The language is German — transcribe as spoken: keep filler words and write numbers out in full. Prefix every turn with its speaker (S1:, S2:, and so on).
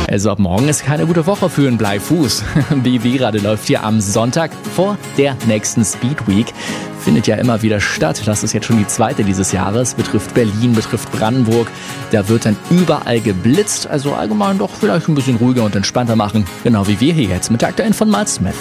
S1: Also ab morgen ist keine gute Woche für einen Bleifuß. B W gerade läuft hier am Sonntag vor der nächsten Speed Week. Findet ja immer wieder statt. Das ist jetzt schon die zweite dieses Jahres. Betrifft Berlin, betrifft Brandenburg. Da wird dann überall geblitzt. Also allgemein doch vielleicht ein bisschen ruhiger und entspannter machen. Genau wie wir hier jetzt mit der Aktuellen von Miles Smith.